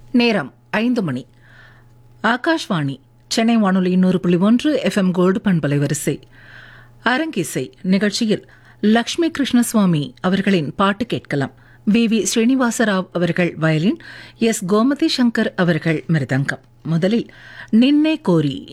நேரம் 5 மணி. ஆகாஷ்வாணி சென்னை வானொலி 100.1 FM gold பண்பலை வரிசை. அரங்கிசை நிகழ்ச்சியில் லக்ஷ்மி கிருஷ்ணசுவாமி அவர்களின் பாட்டு கேட்கலாம். வி ஸ்ரீனிவாசராவ் அவர்கள் வயலின், எஸ் கோமதி சங்கர் அவர்கள் மிருதங்கம். முதலில் நின்னே கோரி